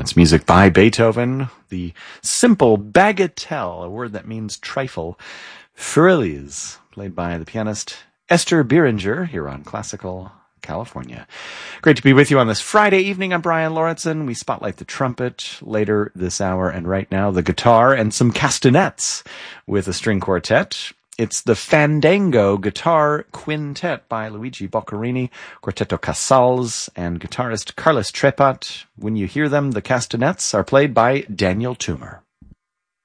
That's music by Beethoven, the simple bagatelle, a word that means trifle. Frillies, played by the pianist Esther Beringer here on Classical California. Great to be with you on this Friday evening. I'm Brian Lauritsen. We spotlight the trumpet later this hour, and right now the guitar and some castanets with a string quartet. It's the Fandango Guitar Quintet by Luigi Boccherini, Quartetto Casals, and guitarist Carlos Trepat. When you hear them, the castanets are played by Daniel Toomer.